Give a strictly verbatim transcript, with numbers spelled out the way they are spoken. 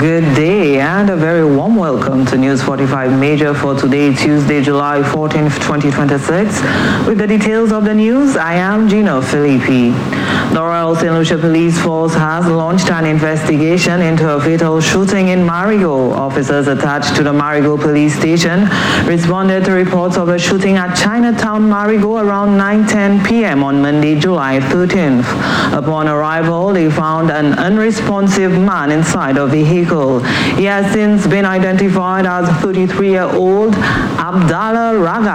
Good day and a very warm welcome to News forty-five Major for today, Tuesday, July fourteenth, twenty twenty-six. With the details of the news, I am Gino Filippi. The Royal Saint Lucia Police Force has launched an investigation into a fatal shooting in Marigot. Officers attached to the Marigot Police Station responded to reports of a shooting at Chinatown, Marigot around nine ten p m on Monday, July thirteenth. Upon arrival, they found an unresponsive man inside a vehicle. He has since been identified as thirty-three-year-old Abdallah Raga.